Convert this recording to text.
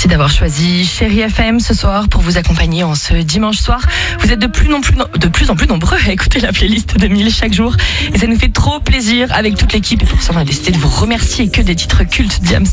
d'avoir choisi Chérie FM ce soir pour vous accompagner en ce dimanche soir. Vous êtes de plus en plus nombreux à écouter la playlist de 1000 chaque jour et ça nous fait trop plaisir avec toute l'équipe et pour ça on a décidé de vous remercier que des titres cultes d'Iams.